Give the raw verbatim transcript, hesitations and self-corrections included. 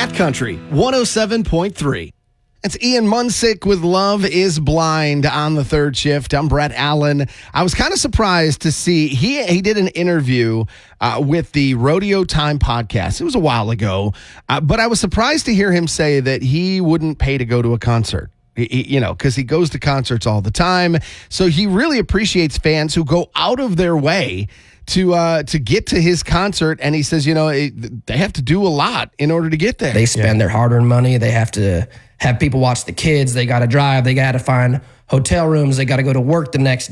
Cat Country one oh seven point three. It's Ian Munsick with Love is Blind on the third shift. I'm Brett Allen. I was kind of surprised to see he he did an interview uh, with the Rodeo Time podcast. It was a while ago, uh, but I was surprised to hear him say that he wouldn't pay to go to a concert. He, you know, because he goes to concerts all the time. So he really appreciates fans who go out of their way to uh, to get to his concert. And he says, you know, it, they have to do a lot in order to get there. They spend yeah. their hard-earned money. They have to have people watch the kids. They got to drive. They got to find hotel rooms. They got to go to work the next